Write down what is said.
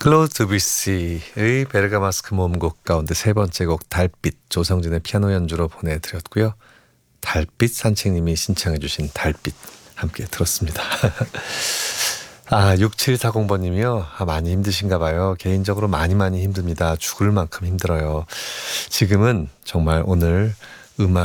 클로드 드뷔시의 베르가마스크 모음곡 가운데 세 번째 곡 달빛, 조성진의 피아노 연주로 보내드렸고요. 달빛 산책님이 신청해 주신 달빛 함께 들었습니다. 6740번님이요. 많이 힘드신가 봐요. 개인적으로 많이 힘듭니다. 죽을 만큼 힘들어요. 지금은 정말 오늘 음악